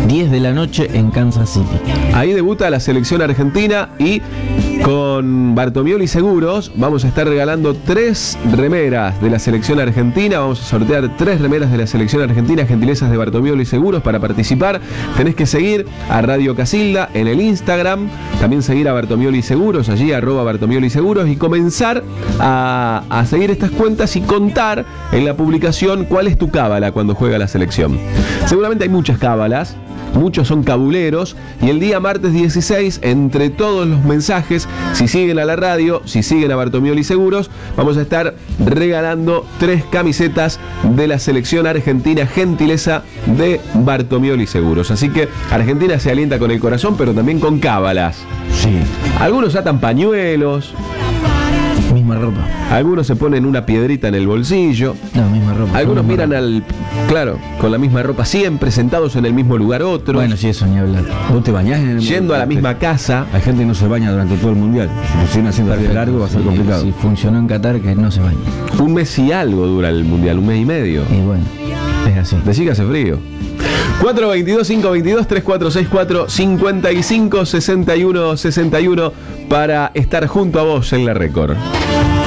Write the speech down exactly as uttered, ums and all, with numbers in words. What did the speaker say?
diez de la noche en Kansas City. Ahí debuta la selección argentina y con Bartomioli Seguros vamos a estar regalando tres remeras de la selección argentina. Vamos a sortear tres remeras de la selección argentina, gentilezas de Bartomioli Seguros. Para participar tenés que seguir a Radio Casilda en el Instagram, también seguir a Bartomioli Seguros, allí arroba Bartomioli Seguros, y comenzar a, a seguir estas cuentas y contar en la publicación cuál es tu cábala cuando juega la selección. Seguramente hay muchas cábalas, muchos son cabuleros, y el día martes dieciséis, entre todos los mensajes, si siguen a la radio, si siguen a Bartomioli Seguros, vamos a estar regalando tres camisetas de la selección argentina, gentileza de Bartomioli Seguros. Así que Argentina se alienta con el corazón, pero también con cábalas. Sí. Algunos atan pañuelos, Misma ropa. algunos se ponen una piedrita en el bolsillo, No, misma ropa. algunos misma miran ropa. al... Claro, con la misma ropa siempre, sentados en el mismo lugar otros, Bueno, sí, eso ni hablar. ¿Vos te bañás en el yendo a la misma casa. Hay gente que no se baña durante todo el mundial. Si lo siguen haciendo de largo va a ser Sí, complicado. Si funcionó en Qatar, que no se bañe. Un mes y algo dura el mundial, un mes y medio. Y bueno, es así. Decí que hace frío. cuatro veintidós, cinco veintidós, treinta y cuatro sesenta y cuatro, cincuenta y cinco, sesenta y uno, sesenta y uno para estar junto a vos en la Record.